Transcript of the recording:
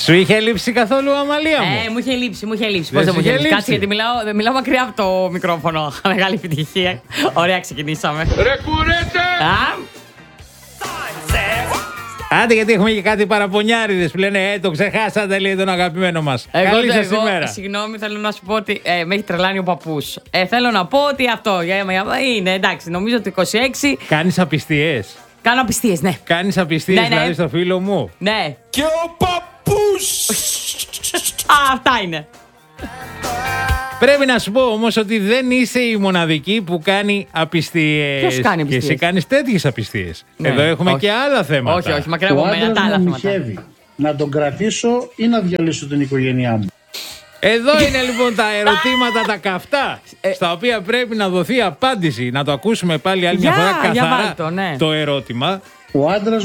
Σου είχε λείψει καθόλου, Αμαλία μου? Μου είχε λείψει, Πώς Δεν δεν σου μου είχε είχε λείψει? λείψει? Κάτσε, γιατί μιλάω μακριά από το μικρόφωνο. Μεγάλη επιτυχία. Ωραία, ξεκινήσαμε. Ρε κουρέτε! Άντε, γιατί έχουμε και κάτι παραπονιάριδες που λένε το ξεχάσατε, λέει, τον αγαπημένο μας. Καλή σας ημέρα. Συγγνώμη, θέλω να σου πω ότι με έχει τρελάνει ο παππούς. Θέλω να πω ότι αυτό είναι εντάξει, νομίζω ότι 26. Κάνεις απιστίες. Κάνω απιστίες, ναι. Κάνεις απιστίες, Ναι. δηλαδή, στο φίλο μου. Ναι. Και ο παππούς! Αυτά είναι. Πρέπει να σου πω όμως ότι δεν είσαι η μοναδική που κάνει απιστίες. Ποιος κάνει απιστίες? Και εσύ κάνεις τέτοιες απιστίες. Ναι. Εδώ έχουμε Όχι. και άλλα θέματα. Όχι, μακριά Ο από μένα, τα άντρας άλλα μου θέματα. μοιχεύει. Να τον κρατήσω ή να διαλύσω την οικογένειά μου. Εδώ είναι λοιπόν τα ερωτήματα τα καυτά, στα οποία πρέπει να δοθεί απάντηση. Να το ακούσουμε πάλι άλλη μια Για φορά καθαρά βάλ' το, ναι. το ερώτημα. Ο άντρας